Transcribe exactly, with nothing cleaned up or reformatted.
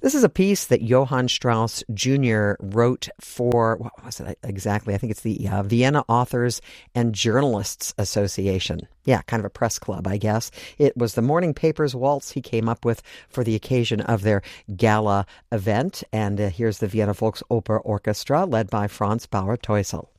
This is a piece that Johann Strauss Junior wrote for, what was it exactly? I think it's the uh, Vienna Authors and Journalists Association. Yeah, kind of a press club, I guess. It was the morning paper's waltz he came up with for the occasion of their gala event. And uh, here's the Vienna Volksoper Orchestra, led by Franz Bauer-Teusel.